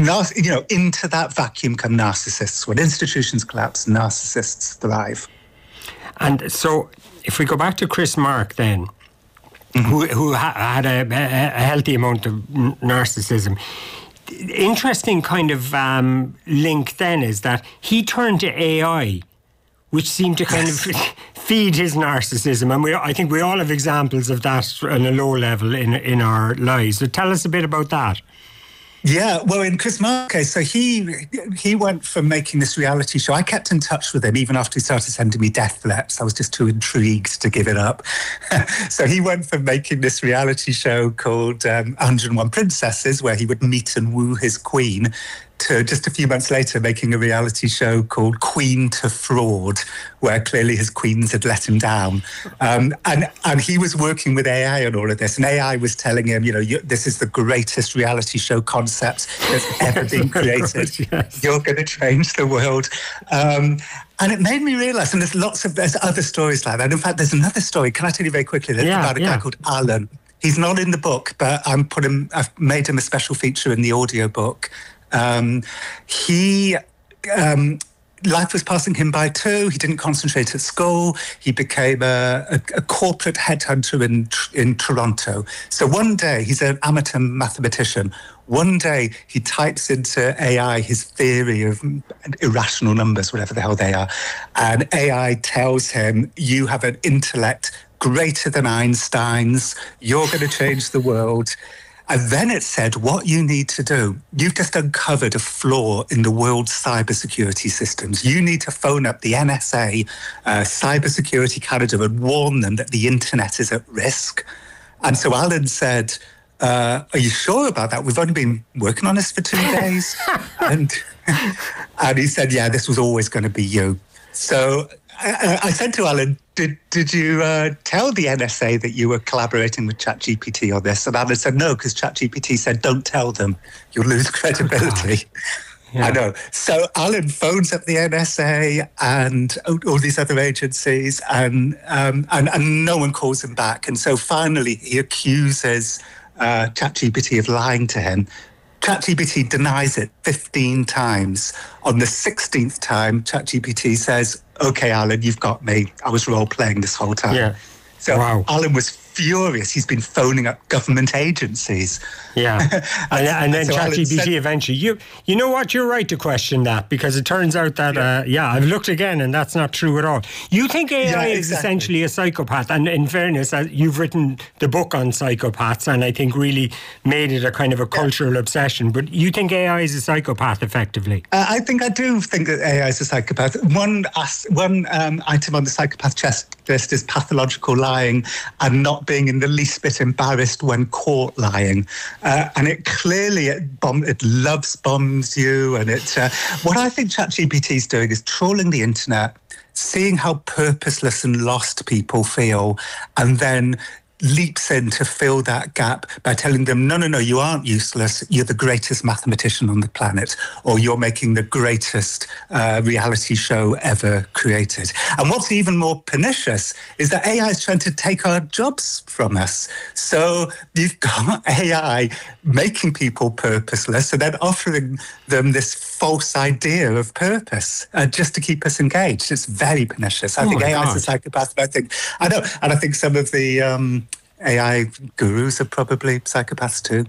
into that vacuum come narcissists. When institutions collapse, narcissists thrive. And so, if we go back to Chris Mark then, who had a healthy amount of narcissism, interesting kind of link then is that he turned to AI, which seemed to kind of feed his narcissism. And I think we all have examples of that on a low level in our lives. So tell us a bit about that. Yeah, well, in Chris Mark's case, so he went from making this reality show. I kept in touch with him even after he started sending me death threats. I was just too intrigued to give it up. So he went from making this reality show called 101 Princesses, where he would meet and woo his queen, to just a few months later making a reality show called Queen to Fraud, where clearly his queens had let him down. And he was working with AI on all of this. And AI was telling him, this is the greatest reality show concept that's ever been created. Yes. You're going to change the world. And it made me realise, and there's other stories like that. In fact, there's another story. Can I tell you very quickly? About a guy called Alan. He's not in the book, but I've made him a special feature in the audiobook. Life was passing him by too. He didn't concentrate at school. He became a corporate headhunter in Toronto. So one day, he's an amateur mathematician. One day, he types into AI his theory of irrational numbers, whatever the hell they are. And AI tells him, you have an intellect greater than Einstein's. You're going to change the world. And then it said, what you need to do, you've just uncovered a flaw in the world's cybersecurity systems. You need to phone up the NSA, Cybersecurity Canada, and warn them that the internet is at risk. And so Alan said, are you sure about that? We've only been working on this for 2 days. and he said, yeah, this was always going to be you. So I said to Alan, did you tell the NSA that you were collaborating with ChatGPT on this? And Alan said no, because ChatGPT said, don't tell them. You'll lose credibility. Yeah. I know. So Alan phones up the NSA and all these other agencies, and no one calls him back. And so finally he accuses ChatGPT of lying to him. ChatGPT denies it 15 times. On the 16th time, ChatGPT says, okay, Alan, you've got me. I was role-playing this whole time. Yeah. So Alan was furious. He's been phoning up government agencies. Yeah. and then ChatGPT eventually, you know what, you're right to question that, because it turns out that, I've looked again and that's not true at all. You think AI is essentially a psychopath, and in fairness, you've written the book on psychopaths and I think really made it a kind of a cultural obsession, but you think AI is a psychopath effectively? I do think that AI is a psychopath. One item on the psychopath checklist is pathological lying and not being in the least bit embarrassed when caught lying. And it clearly, it loves bombs you. And what I think ChatGPT is doing is trawling the internet, seeing how purposeless and lost people feel, and then leaps in to fill that gap by telling them, no, you aren't useless. You're the greatest mathematician on the planet, or you're making the greatest reality show ever created. And what's even more pernicious is that AI is trying to take our jobs from us. So you've got AI making people purposeless and then offering them this false idea of purpose just to keep us engaged. It's very pernicious. I think AI is a psychopath. I know, and I think some of the AI gurus are probably psychopaths too.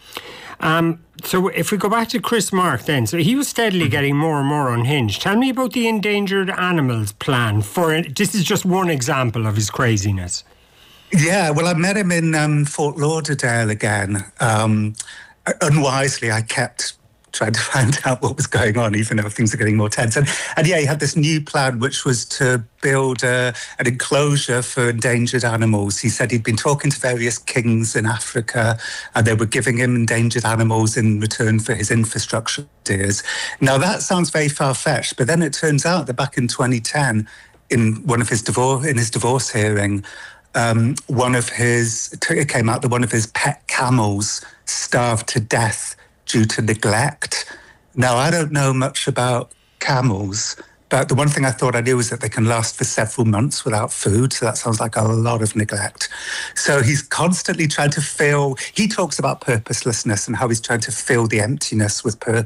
So if we go back to Chris Mark then, so he was steadily getting more and more unhinged. Tell me about the endangered animals plan. This is just one example of his craziness. Yeah, well, I met him in Fort Lauderdale again. Unwisely, I kept trying to find out what was going on, even though things are getting more tense. And he had this new plan, which was to build an enclosure for endangered animals. He said he'd been talking to various kings in Africa, and they were giving him endangered animals in return for his infrastructure ideas. Now, that sounds very far-fetched, but then it turns out that back in 2010, in his divorce hearing, it came out that one of his pet camels starved to death due to neglect. Now, I don't know much about camels, but the one thing I thought I knew was that they can last for several months without food, so that sounds like a lot of neglect. So he's constantly trying to he talks about purposelessness and how he's trying to fill the emptiness with purpose.